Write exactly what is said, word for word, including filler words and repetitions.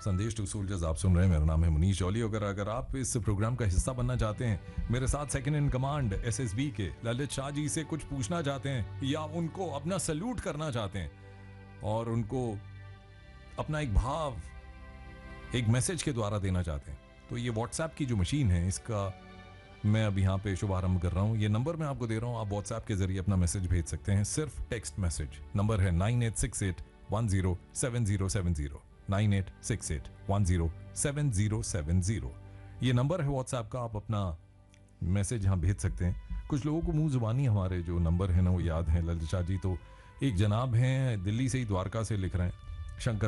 संदेश to soldiers आप सुन रहे हैं। मेरा नाम है मुनीश जौली। अगर अगर आप इस प्रोग्राम का हिस्सा बनना चाहते हैं, मेरे साथ सेकंड इन कमांड एसएसबी के ललित शाह जी से कुछ पूछना चाहते हैं या उनको अपना सैल्यूट करना चाहते हैं और उनको अपना एक भाव एक मैसेज के द्वारा देना चाहते हैं, तो ये व्हाट्सएप की जो मशीन है इसका मैं अब यहाँ पे शुभारंभ कर रहा हूँ। ये नंबर मैं आपको दे रहा हूँ, आप व्हाट्सएप के जरिए अपना मैसेज भेज सकते हैं, सिर्फ टेक्स्ट मैसेज। नंबर है nine eight six eight one zero seven zero seven zero, nine eight six eight one zero seven zero seven zero. ये नंबर है व्हाट्सएप का, आप अपना मैसेज यहाँ भेज सकते हैं। कुछ लोगों को मुंह जुबानी हमारे जो नंबर है ना वो याद है। ललित शाह जी तो एक जनाब हैं दिल्ली से ही, द्वारका से लिख रहे हैं, शंकर